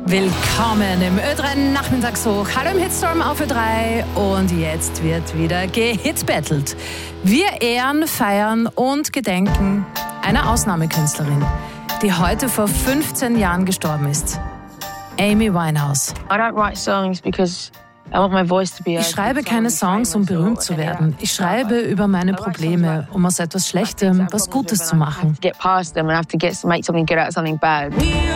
Willkommen im Ö3 Nachmittagshoch. Hallo im Hitstorm auf Ö3 und jetzt wird wieder gehitbattelt. Wir ehren, feiern und gedenken einer Ausnahmekünstlerin, die heute vor 15 Jahren gestorben ist. Amy Winehouse. Ich schreibe keine Songs, um berühmt zu werden. Ich schreibe über meine Probleme, um aus etwas Schlechtem was Gutes zu machen. We